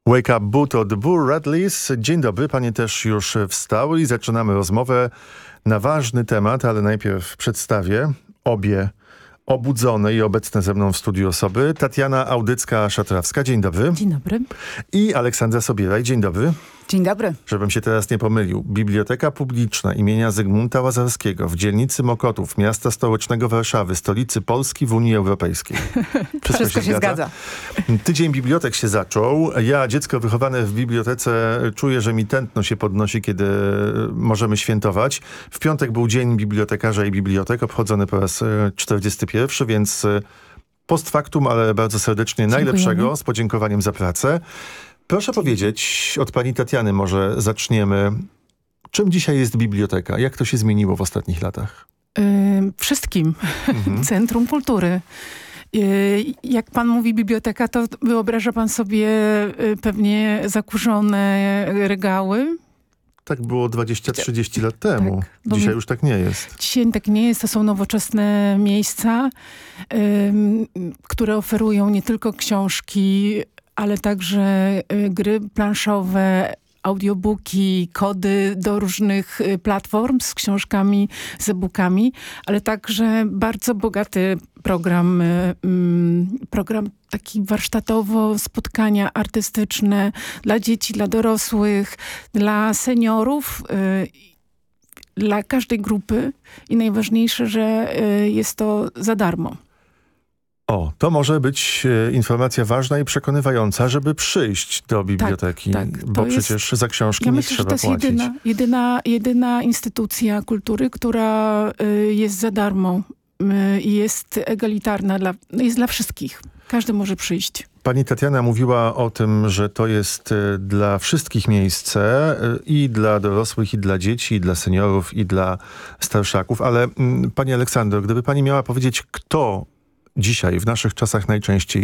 Wake Up Boo to The Boo Radleys. Dzień dobry, panie też już wstały i zaczynamy rozmowę na ważny temat, ale najpierw przedstawię obie obudzone i obecne ze mną w studiu osoby. Tatiana Audycka-Szatrawska, dzień dobry. Dzień dobry. I Aleksandra Sobieraj, dzień dobry. Dzień dobry. Żebym się teraz nie pomylił. Biblioteka Publiczna imienia Zygmunta Łazarskiego w dzielnicy Mokotów, miasta stołecznego Warszawy, stolicy Polski w Unii Europejskiej. Wszystko się zgadza. Tydzień bibliotek się zaczął. Ja, dziecko wychowane w bibliotece, czuję, że mi tętno się podnosi, kiedy możemy świętować. W piątek był Dzień Bibliotekarza i Bibliotek, obchodzony po raz 41, więc post factum, ale bardzo serdecznie najlepszego, z podziękowaniem za pracę. Proszę powiedzieć, od pani Tatiany może zaczniemy. Czym dzisiaj jest biblioteka? Jak to się zmieniło w ostatnich latach? Wszystkim. Centrum Kultury. Jak pan mówi biblioteka, to wyobraża pan sobie pewnie zakurzone regały? Tak było 20-30 lat temu. Tak. Dzisiaj już tak nie jest. Dzisiaj tak nie jest. To są nowoczesne miejsca, które oferują nie tylko książki, ale także gry planszowe, audiobooki, kody do różnych platform z książkami, z e-bookami, ale także bardzo bogaty program taki warsztatowo, spotkania artystyczne dla dzieci, dla dorosłych, dla seniorów, dla każdej grupy i najważniejsze, że jest to za darmo. O, to może być informacja ważna i przekonywająca, żeby przyjść do biblioteki, tak, bo przecież za książki ja nie myślę, trzeba że to jest jedyna instytucja kultury, która jest za darmo i jest egalitarna, jest dla wszystkich. Każdy może przyjść. Pani Tatiana mówiła o tym, że to jest dla wszystkich miejsce i dla dorosłych, i dla dzieci, i dla seniorów, i dla starszaków, ale pani Aleksandro, gdyby pani miała powiedzieć, kto dzisiaj w naszych czasach najczęściej